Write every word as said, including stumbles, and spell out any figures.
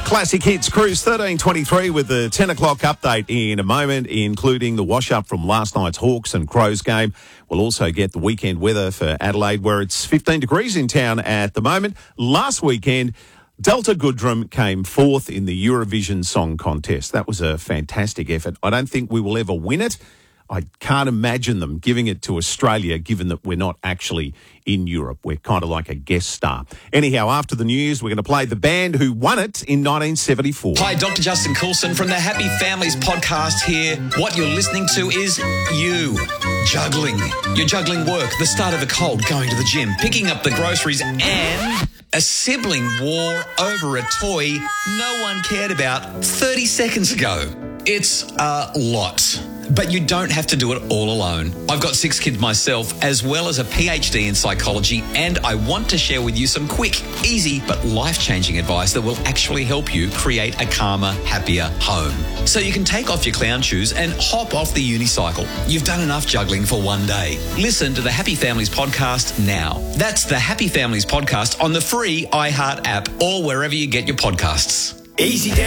Classic Hits Cruise thirteen twenty-three with the ten o'clock update in a moment, including the wash-up from last night's Hawks and Crows game. We'll also get the weekend weather for Adelaide, where it's fifteen degrees in town at the moment. Last weekend, Delta Goodrem came fourth in the Eurovision Song Contest. That was a fantastic effort. I don't think we will ever win it. I can't imagine them giving it to Australia, given that we're not actually in Europe. We're kind of like a guest star. Anyhow, after the news, we're going to play the band who won it in nineteen seventy-four. Hi, Doctor Justin Coulson from the Happy Families podcast here. What you're listening to is you. Juggling. You're juggling work, the start of a cold, going to the gym, picking up the groceries, and a sibling war over a toy no one cared about thirty seconds ago. It's a lot. But you don't have to do it all alone. I've got six kids myself, as well as a P H D in psychology, and I want to share with you some quick, easy, but life-changing advice that will actually help you create a calmer, happier home. So you can take off your clown shoes and hop off the unicycle. You've done enough juggling for one day. Listen to the Happy Families podcast now. That's the Happy Families podcast on the free iHeart app or wherever you get your podcasts. Easy down.